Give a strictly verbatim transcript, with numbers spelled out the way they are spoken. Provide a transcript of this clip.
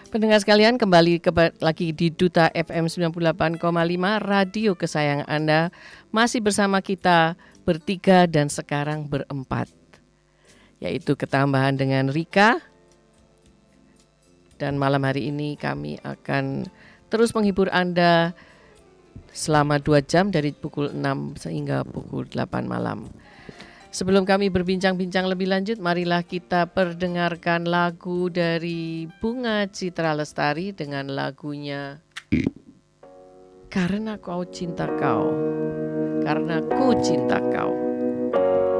Pendengar sekalian, kembali keba- lagi di Duta F M sembilan puluh delapan koma lima, radio kesayangan Anda. Masih bersama kita bertiga dan sekarang berempat, yaitu ketambahan dengan Rika. Dan malam hari ini kami akan terus menghibur Anda selama dua jam dari pukul enam sehingga pukul delapan malam. Sebelum kami berbincang-bincang lebih lanjut, marilah kita perdengarkan lagu dari Bunga Citra Lestari dengan lagunya Karena Kau Cinta Kau. Karena Ku Cinta Kau.